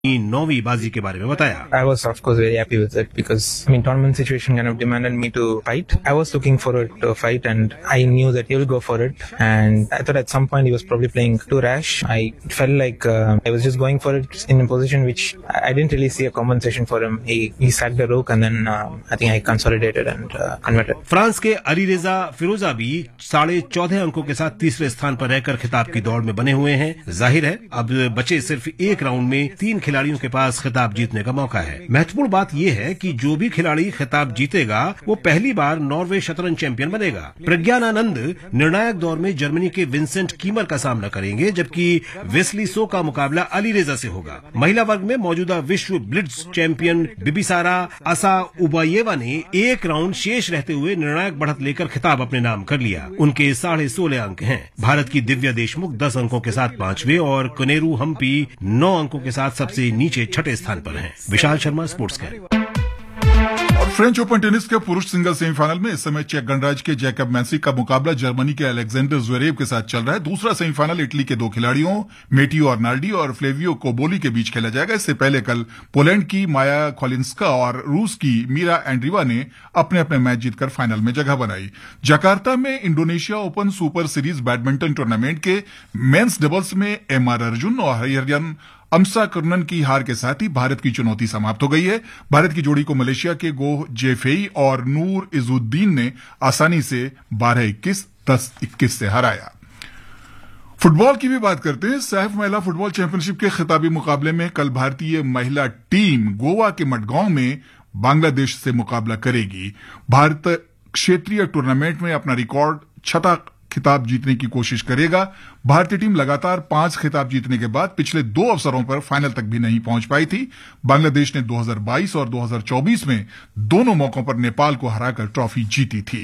9वीं बाजी के बारे में बताया। I was of course very happy with it because tournament situation kind of demanded me to fight. I was looking forward to a fight and I knew that he will go for it, and I thought at some point he was probably playing too rash. I felt like I was just going for it in a position which I didn't really see a compensation for him. He sacked the rook and then I think I consolidated and converted. France के Alireza फिरोजा भी 14.5 अंकों के साथ तीसरे स्थान पर रहकर खिताब की दौड़ में बने हुए हैं। जाहिर है अब बचे सिर्फ एक राउंड में 3 खिलाड़ियों के पास खिताब जीतने का मौका है। महत्वपूर्ण बात यह है कि जो भी खिलाड़ी खिताब जीतेगा वो पहली बार नॉर्वे शतरंज चैंपियन बनेगा। प्रज्ञानानंद निर्णायक दौर में जर्मनी के विंसेंट कीमर का सामना करेंगे, जबकि वेस्ली सो का मुकाबला अलीरेजा से होगा। महिला वर्ग में मौजूदा विश्व ब्लिट्ज चैंपियन बिबिसारा असाउबायेवा ने एक राउंड शेष रहते हुए निर्णायक बढ़त लेकर खिताब अपने नाम कर लिया। उनके 16.5 अंक हैं। भारत की दिव्या देशमुख 10 अंकों के साथ 5वें और कनेरू हम्पी 9 अंकों के साथ सबसे नीचे 6ठे स्थान पर हैं। Vishal Sharma, sports can. और फ्रेंच ओपन टेनिस के पुरुष सिंगल सेमीफाइनल में इस समय चेक गणराज्य के जैकब मैंसिक का मुकाबला जर्मनी के अलेक्जेंडर ज़्वेरेव के साथ चल रहा है। दूसरा सेमीफाइनल इटली के 2 खिलाड़ियों मेटियो अर्नाल्डी और फ्लेवियो कोबोली के बीच खेला जाएगा। इससे पहले कल पोलैंड की माया खोलिंस्का और रूस की मीरा एंड्रीवा ने अपने अपने मैच जीतकर फाइनल में जगह बनाई। जकार्ता में Indonesia open super series badminton tournament के मेंस डबल्स में एमआर अर्जुन और हरिहरन अमसा कर्नन की हार के साथ ही भारत की चुनौती समाप्त हो गई है। भारत की जोड़ी को मलेशिया के गोह जेफेई और नूर इजुद्दीन ने आसानी से 12-21, 10-21 से हराया। फुटबॉल की भी बात करते हैं। सैफ महिला फुटबॉल चैंपियनशिप के खिताबी मुकाबले में कल भारतीय महिला टीम गोवा के मडगांव में बांग्लादेश से मुकाबला करेगी। भारत क्षेत्रीय टूर्नामेंट में अपना रिकॉर्ड 6 खिताब जीतने की कोशिश करेगा। भारतीय टीम लगातार 5 खिताब जीतने के बाद पिछले 2 अवसरों पर फाइनल तक भी नहीं पहुंच पाई थी। बांग्लादेश ने 2022 और 2024 में दोनों मौकों पर नेपाल को हराकर ट्रॉफी जीती थी।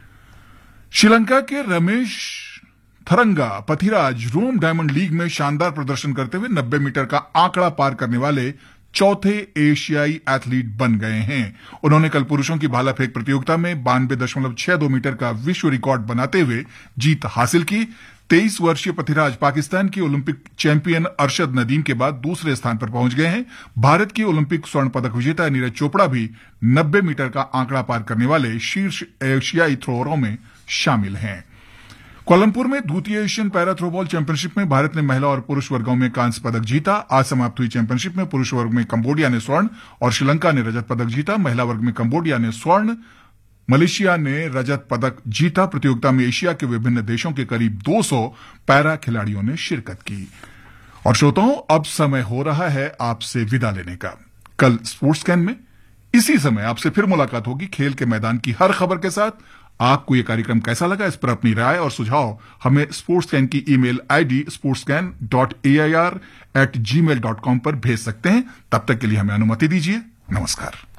श्रीलंका के रमेश थरंगा पथिराज रोम डायमंड लीग में शानदार प्रदर्शन करते हुए 90 मीटर का आंकड़ा पार करने वाले चौथे एशियाई एथलीट बन गए हैं। उन्होंने कल पुरुषों की भाला फेंक प्रतियोगिता में 92.62 मीटर का विश्व रिकॉर्ड बनाते हुए जीत हासिल की। 23 वर्षीय पथिराज पाकिस्तान की ओलंपिक चैंपियन अरशद नदीम के बाद दूसरे स्थान पर पहुंच गए हैं। भारत की ओलंपिक स्वर्ण पदक विजेता नीरज चोपड़ा भी 90 मीटर का आंकड़ा पार करने वाले शीर्ष एशियाई थ्रोअरों में शामिल हैं। कोलंबपुर में द्वितीय एशियन पैरा थ्रोबॉल चैंपियनशिप में भारत ने महिला और पुरुष वर्गों में कांस्य पदक जीता। आज समाप्त हुई चैंपियनशिप में पुरुष वर्ग में कंबोडिया ने स्वर्ण और श्रीलंका ने रजत पदक जीता। महिला वर्ग में कंबोडिया ने स्वर्ण, मलेशिया ने रजत पदक जीता। प्रतियोगिता में एशिया के विभिन्न देशों के करीब 200 पैरा खिलाड़ियों ने शिरकत की। और श्रोताओं, अब समय हो रहा है आपसे विदा लेने का। कल स्पोर्ट्स कैन में इसी समय आपसे फिर मुलाकात होगी खेल के मैदान की हर खबर के साथ। आपको यह कार्यक्रम कैसा लगा, इस पर अपनी राय और सुझाव हमें स्पोर्ट्स कैन की ईमेल आईडी sportscan.air@gmail.com पर भेज सकते हैं। तब तक के लिए हमें अनुमति दीजिए। नमस्कार।